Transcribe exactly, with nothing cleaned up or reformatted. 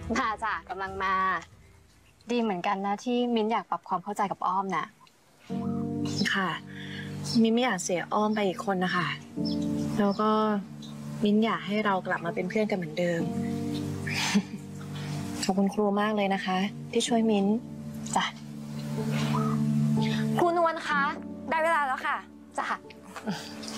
มาจ้ะกำลังมาดีเหมือนกันนะที่มิ้นอยากปรับความเข้าใจกับอ้อมนะค่ะมิ้นไม่อยากเสียอ้อมไปอีกคนนะคะแล้วก็มิ้นอยากให้เรากลับมาเป็นเพื่อนกันเหมือนเดิม ขอบคุณครูมากเลยนะคะที่ช่วยมิ้นจ้ะครูนวลคะได้เวลาแล้วค่ะจ้ะ